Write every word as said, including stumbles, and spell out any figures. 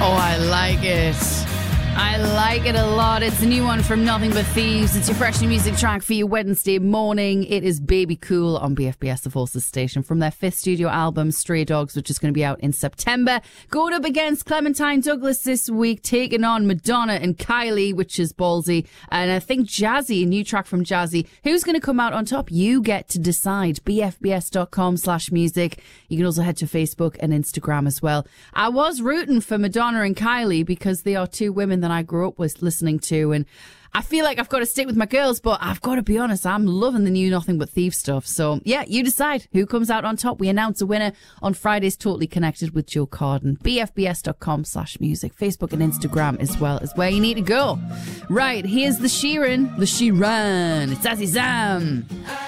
Oh, I like it. I like it a lot. It's a new one from Nothing But Thieves. It's your fresh new music track for your Wednesday morning. It is Baby Cool on B F B S The Forces Station from their fifth studio album, Stray Dogs, which is going to be out in September. Going up against Clementine Douglas this week, taking on Madonna and Kylie, which is ballsy. And I think Jazzy, a new track from Jazzy. Who's going to come out on top? You get to decide. B F B S dot com slash music. You can also head to Facebook and Instagram as well. I was rooting for Madonna and Kylie because they are two women that I grew up with listening to, and I feel like I've got to stick with my girls, but I've got to be honest, I'm loving the new Nothing But Thieves stuff. So yeah, you decide who comes out on top. We announce a winner on Friday's Totally Connected with Joe Carden. B F B S dot com slash music. Facebook and Instagram as well is where you need to go. Right, here's the Sheeran, the Sheeran. It's Azzy Zam.